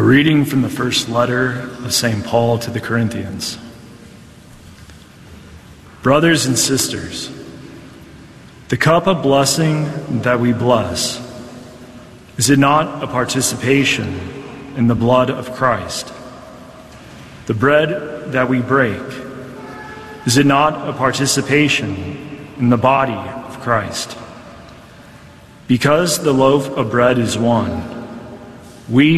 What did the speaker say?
reading from the first letter of St. Paul to the Corinthians. Brothers and sisters, the cup of blessing that we bless, is it not a participation in the blood of Christ? The bread that we break, is it not a participation in the body of Christ? Because the loaf of bread is one, we